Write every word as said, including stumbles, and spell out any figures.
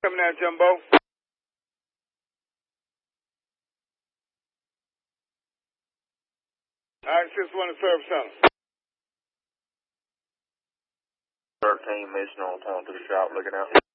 Coming out, Jumbo. Alright, six one to service center. thirteen mission on time to the shop looking out.